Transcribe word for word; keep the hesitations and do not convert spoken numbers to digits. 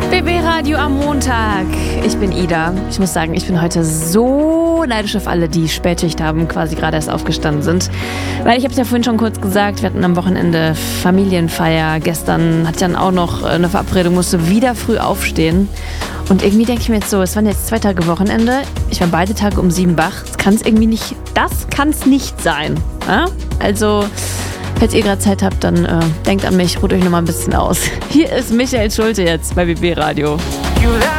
B B Radio am Montag. Ich bin Ida. Ich muss sagen, ich bin heute so neidisch auf alle, die Spätschicht haben, quasi gerade erst aufgestanden sind. Weil ich habe es ja vorhin schon kurz gesagt, wir hatten am Wochenende Familienfeier. Gestern hatte ich dann auch noch eine Verabredung, musste wieder früh aufstehen. Und irgendwie denke ich mir jetzt so, es waren jetzt zwei Tage Wochenende. Ich war beide Tage um sieben wach. Das kann es irgendwie nicht, das kann es nicht sein. Ja? Also, falls ihr gerade Zeit habt, dann äh, denkt an mich, ruht euch noch mal ein bisschen aus. Hier ist Michael Schulte jetzt bei B B Radio.